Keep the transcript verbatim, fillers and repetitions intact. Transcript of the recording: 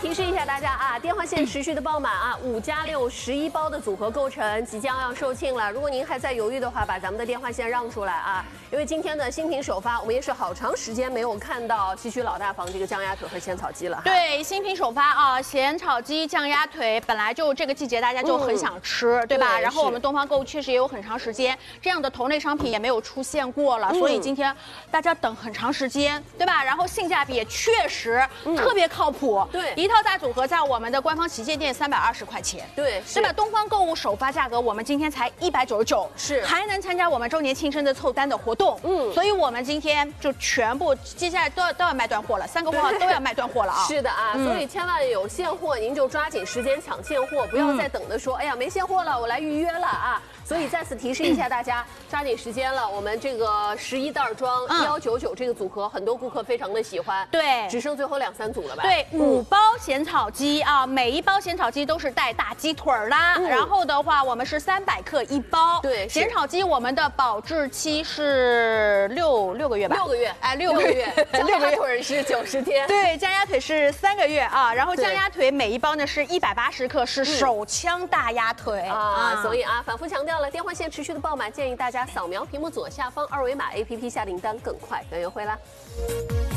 提示一下大家啊，电话线持续的爆满啊，五加六十一包的组合构成即将要售罄了。如果您还在犹豫的话，把咱们的电话线让出来啊，因为今天的新品首发，我们也是好长时间没有看到西区老大房这个酱鸭腿和咸草鸡了。 对，新品首发啊，咸炒鸡、酱鸭腿，本来就这个季节大家就很想吃，嗯、对吧？对然后我们东方购物确实也有很长时间这样的同类商品也没有出现过了，嗯、所以今天大家等很长时间，对吧？然后性价比也确实特别靠谱。嗯、 对， 一套大组合在我们的官方旗舰店三百二十块钱， 对， 对吧？东方购物首发价格我们今天才一百九十九， 是还能参加我们周年庆生的凑单的活动。嗯，所以我们今天就全部接下来都要都要卖断货了，三个货号都要卖断货了啊！ 是的啊，嗯、所以千万有现货您就抓紧时间抢现货，不要再等着说，嗯、哎呀没现货了，我来预约了啊！所以再次提示一下大家，抓紧时间了。我们这个十一袋装一幺九九这个组合，很多顾客非常的喜欢。 对， 只剩最后两三组了吧？ 对，五包咸炒鸡啊，每一包咸炒鸡都是带大鸡腿儿的。嗯、然后的话，我们是三百克一包。 对， 咸炒鸡我们的保质期是六六个月吧？ 六个月， 哎，六个月。 酱鸭腿是九十天。 对，酱鸭腿是三个月啊。然后酱鸭腿每一包呢是一百八十克，是手枪大鸭腿啊。所以啊，反复强调了，电话线持续的爆满，建议大家扫描屏幕左下方二维码 A P P 下订单更快更优惠啦。